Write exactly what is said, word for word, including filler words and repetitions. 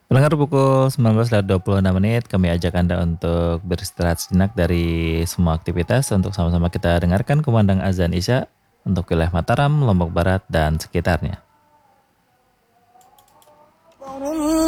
Pendengar pukul sembilan belas lewat dua puluh enam menit, kami ajak Anda untuk beristirahat sejenak dari semua aktivitas untuk sama-sama kita dengarkan kumandang azan Isya untuk wilayah Mataram, Lombok Barat, dan sekitarnya.